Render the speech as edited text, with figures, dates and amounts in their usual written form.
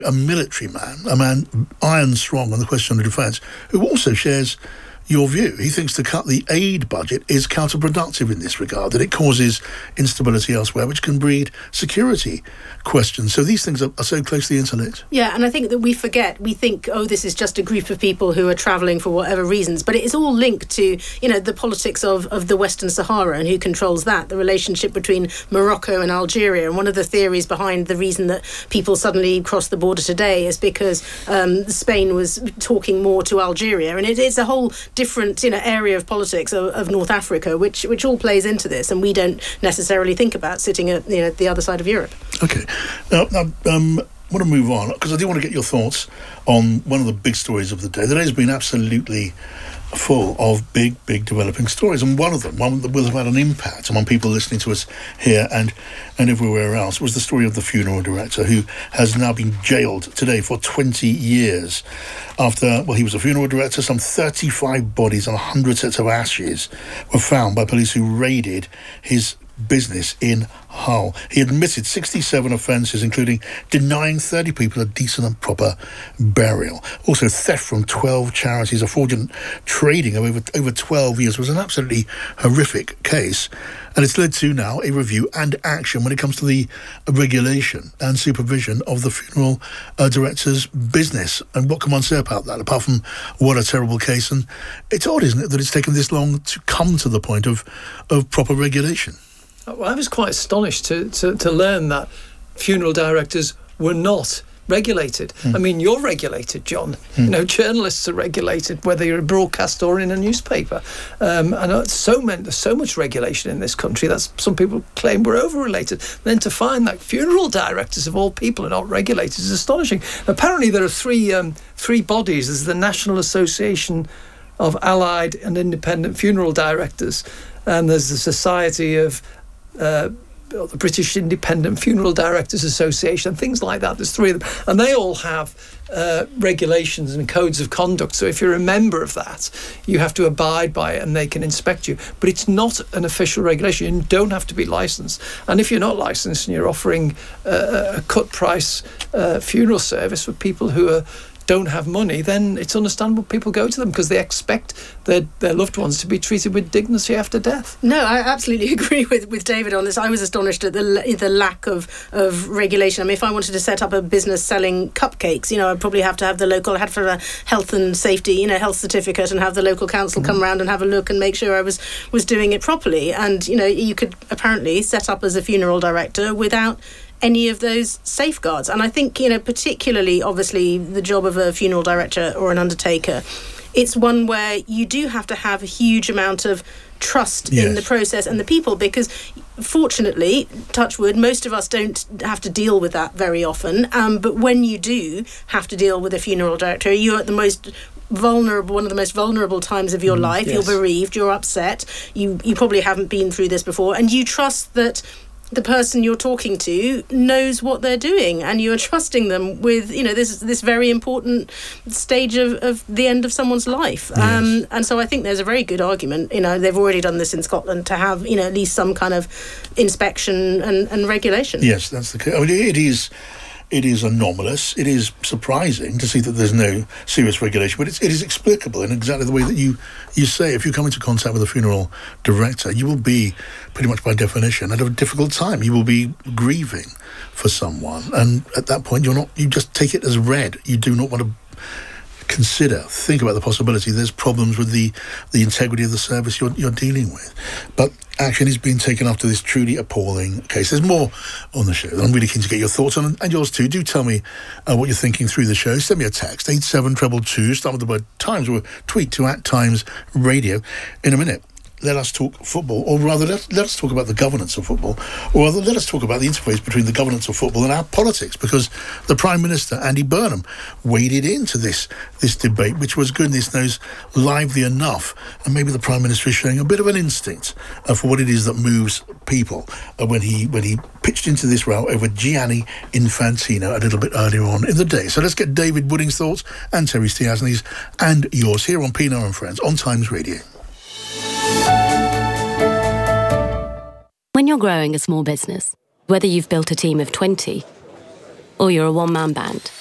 a military man, a man iron strong on the question of defence, who also shares your view. He thinks to cut the aid budget is counterproductive in this regard, that it causes instability elsewhere, which can breed security questions. So these things are so closely interlinked. Yeah, and I think that we think, oh, this is just a group of people who are travelling for whatever reasons, but it is all linked to, the politics of the Western Sahara and who controls that, the relationship between Morocco and Algeria. And one of the theories behind the reason that people suddenly cross the border today is because Spain was talking more to Algeria, and it's a whole different area of politics of North Africa, which all plays into this, and we don't necessarily think about sitting at the other side of Europe. Okay, now I want to move on, because I do want to get your thoughts on one of the big stories of the day. The day has been absolutely full of big developing stories, and one that will have had an impact among people listening to us here and everywhere else was the story of the funeral director, who has now been jailed today for 20 years after, he was a funeral director. Some 35 bodies and 100 sets of ashes were found by police who raided his business in Hull. He admitted 67 offences, including denying 30 people a decent and proper burial. Also, theft from 12 charities, a fraudulent trading of over 12 years. Was an absolutely horrific case. And it's led to now a review and action when it comes to the regulation and supervision of the funeral director's business. And what can one say about that, apart from what a terrible case? And it's odd, isn't it, that it's taken this long to come to the point of proper regulation? Well, I was quite astonished to learn that funeral directors were not regulated. I mean, you're regulated, John. Journalists are regulated, whether you're a broadcaster or in a newspaper. And there's so much regulation in this country that some people claim we're over-related. Then to find that funeral directors, of all people, are not regulated is astonishing. Apparently, there are three bodies. There's the National Association of Allied and Independent Funeral Directors, and there's the Society of the British Independent Funeral Directors Association, things like that. There's three of them, and they all have regulations and codes of conduct. So if you're a member of that, you have to abide by it, and they can inspect you. But it's not an official regulation. You don't have to be licensed. And if you're not licensed and you're offering a cut price funeral service for people who don't have money, then it's understandable people go to them, because they expect their loved ones to be treated with dignity after death. No, I absolutely agree with David on this. I was astonished at the lack of regulation. I mean, if I wanted to set up a business selling cupcakes, I'd probably have to have I'd have to have a health and safety, health certificate, and have the local council come round and have a look and make sure I was doing it properly. And, you could apparently set up as a funeral director without any of those safeguards. And I think, particularly, obviously, the job of a funeral director or an undertaker, it's one where you do have to have a huge amount of trust in the process and the people, because fortunately, touch wood, most of us don't have to deal with that very often. But when you do have to deal with a funeral director, you're at the most vulnerable, one of the most vulnerable times of your life. You're bereaved, you're upset, you probably haven't been through this before, and you trust that the person you're talking to knows what they're doing, and you are trusting them with this very important stage of the end of someone's life. And so I think there's a very good argument, they've already done this in Scotland, to have at least some kind of inspection and regulation. Yes, that's the case. I mean, it is anomalous. It is surprising to see that there's no serious regulation, but it is explicable in exactly the way that you say. If you come into contact with a funeral director, you will be, pretty much by definition, at a difficult time. You will be grieving for someone, and at that point, you just take it as read. You do not want to think about the possibility there's problems with the integrity of the service you're dealing with. But action is being taken after this truly appalling case. There's more on the show. I'm really keen to get your thoughts on, and yours too. Do tell me what you're thinking through the show. Send me a text, 87222, start with the word Times, or tweet to @TimesRadio. In a minute, let us talk football, or rather let us talk about the governance of football, or rather let us talk about the interface between the governance of football and our politics, because the Prime Minister, Andy Burnham, waded into this debate, which was, goodness knows, lively enough. And maybe the Prime Minister is showing a bit of an instinct for what it is that moves people when he pitched into this row over Gianni Infantino a little bit earlier on in the day. So let's get David Wooding's thoughts and Terry Stiasny's and yours here on Pienaar and Friends on Times Radio. When you're growing a small business, whether you've built a team of 20 or you're a one-man band,